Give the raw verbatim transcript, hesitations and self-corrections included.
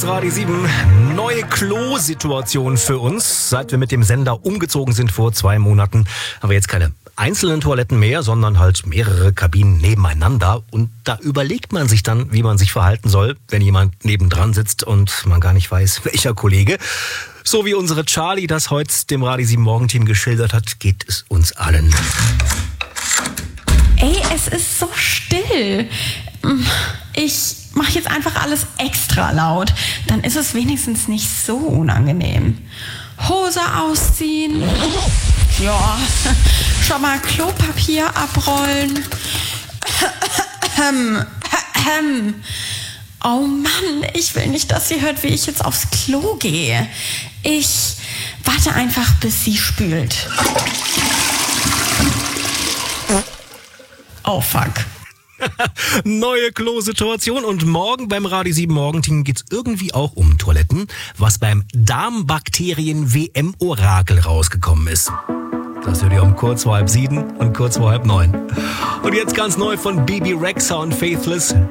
Radio sieben. Neue Klo-Situation für uns. Seit wir mit dem Sender umgezogen sind vor zwei Monaten, haben wir jetzt keine einzelnen Toiletten mehr, sondern halt mehrere Kabinen nebeneinander. Und da überlegt man sich dann, wie man sich verhalten soll, wenn jemand nebendran sitzt und man gar nicht weiß, welcher Kollege. So wie unsere Charlie das heute dem Radio sieben Morgenteam geschildert hat, geht es uns allen. Ey, es ist so still. Ich mache jetzt einfach alles extra laut. Dann ist es wenigstens nicht so unangenehm. Hose ausziehen. Ja, schon mal Klopapier abrollen. Oh Mann, ich will nicht, dass sie hört, wie ich jetzt aufs Klo gehe. Ich warte einfach, bis sie spült. Oh fuck. Neue Klo-Situation und morgen beim Radio sieben Morgenteam geht's irgendwie auch um Toiletten, was beim Darmbakterien-W M-Orakel rausgekommen ist. Das hört ihr um kurz vor halb sieben und kurz vor halb neun. Und jetzt ganz neu von Bebe Rexha und Faithless.